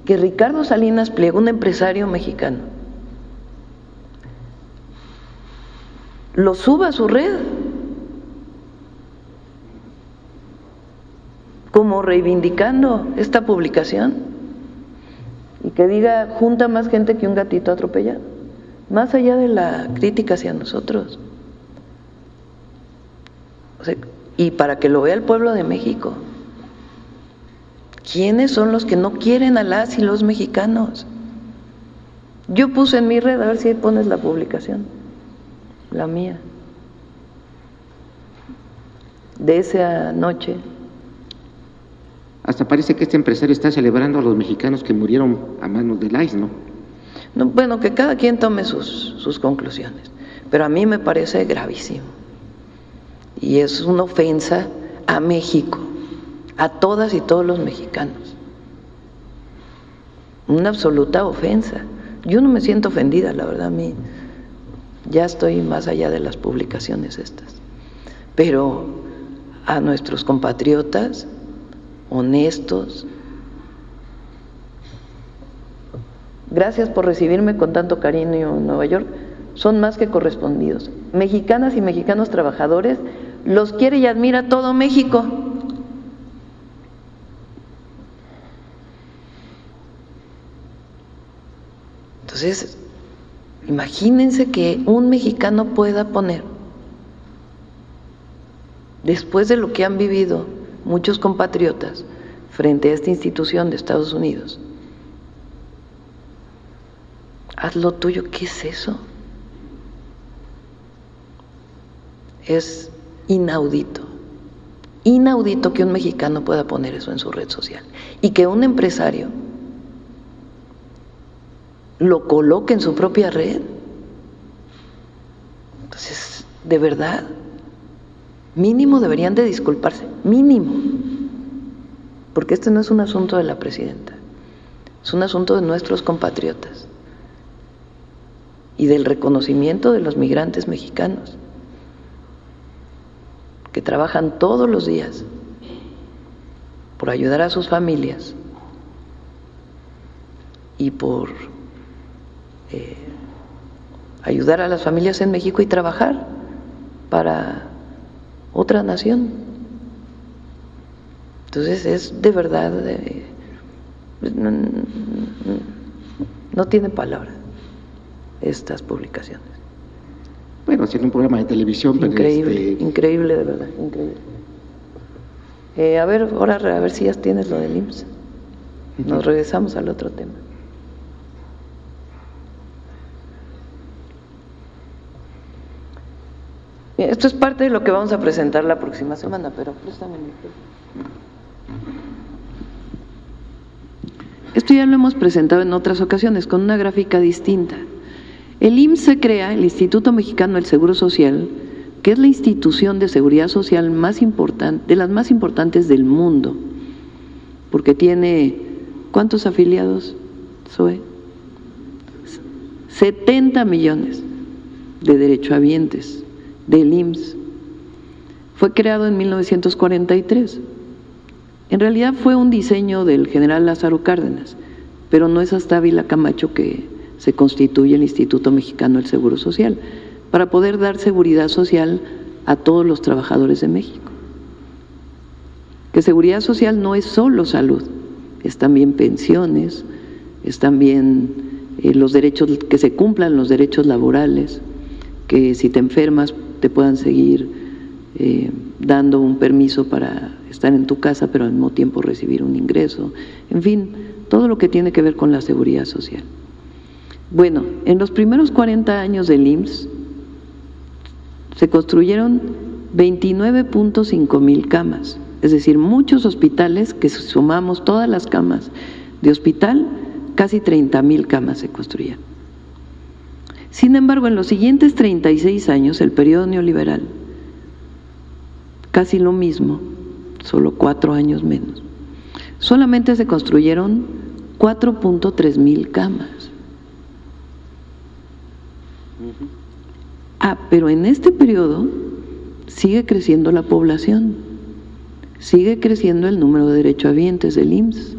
que Ricardo Salinas Pliego, un empresario mexicano, lo suba a su red como reivindicando esta publicación y que diga junta más gente que un gatito atropellado, más allá de la crítica hacia nosotros. O sea, y para que lo vea el pueblo de México. ¿Quiénes son los que no quieren a las y los mexicanos? Yo puse en mi red, a ver si pones la publicación, la mía, de esa noche. Hasta parece que este empresario está celebrando a los mexicanos que murieron a manos del ICE, ¿no? No, bueno, que cada quien tome sus conclusiones, pero a mí me parece gravísimo. Y es una ofensa a México, a todas y todos los mexicanos. Una absoluta ofensa. Yo no me siento ofendida, la verdad, a mí ya estoy más allá de las publicaciones estas. Pero a nuestros compatriotas honestos, gracias por recibirme con tanto cariño en Nueva York, son más que correspondidos. Mexicanas y mexicanos trabajadores, los quiere y admira todo México. Entonces, imagínense que un mexicano pueda poner, después de lo que han vivido muchos compatriotas frente a esta institución de Estados Unidos, haz lo tuyo. ¿Qué es eso? Es inaudito, inaudito que un mexicano pueda poner eso en su red social y que un empresario lo coloque en su propia red. Entonces, de verdad, mínimo deberían de disculparse, mínimo, porque este no es un asunto de la presidenta, es un asunto de nuestros compatriotas y del reconocimiento de los migrantes mexicanos que trabajan todos los días por ayudar a sus familias y por ayudar a las familias en México y trabajar para otra nación. Entonces es de verdad, no tiene palabra estas publicaciones. Bueno, haciendo un programa de televisión, increíble, increíble, de verdad, increíble. A ver, ahora a ver si ya tienes lo del IMSS. Nos regresamos al otro tema. Esto es parte de lo que vamos a presentar la próxima semana, pero préstame mi teléfono. Esto ya lo hemos presentado en otras ocasiones con una gráfica distinta. El IMSS se crea, el Instituto Mexicano del Seguro Social, que es la institución de seguridad social más importante, de las más importantes del mundo, porque tiene, ¿cuántos afiliados, Zoe? 70 millones de derechohabientes del IMSS. Fue creado en 1943. En realidad fue un diseño del general Lázaro Cárdenas, pero no es hasta Ávila Camacho que se constituye el Instituto Mexicano del Seguro Social, para poder dar seguridad social a todos los trabajadores de México. Que seguridad social no es solo salud, es también pensiones, es también los derechos, que se cumplan los derechos laborales, que si te enfermas te puedan seguir dando un permiso para estar en tu casa, pero al mismo tiempo recibir un ingreso, en fin, todo lo que tiene que ver con la seguridad social. Bueno, en los primeros 40 años del IMSS se construyeron 29.5 mil camas, es decir, muchos hospitales, que sumamos todas las camas de hospital, casi 30,000 camas se construyeron. Sin embargo, en los siguientes 36 años, el periodo neoliberal, casi lo mismo, solo 4 años menos, solamente se construyeron 4.3 mil camas. Pero en este periodo sigue creciendo la población, sigue creciendo el número de derechohabientes del IMSS.